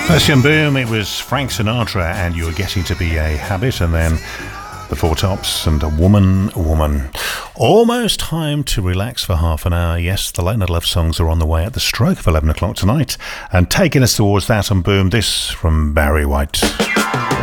Question Boom, it was Frank Sinatra and You Were Getting to Be a Habit, and then the Four Tops and A Woman. Almost time to relax for half an hour. Yes, the Late Night Love songs are on the way at the stroke of 11 o'clock tonight, and taking us towards that and Boom, this from Barry White.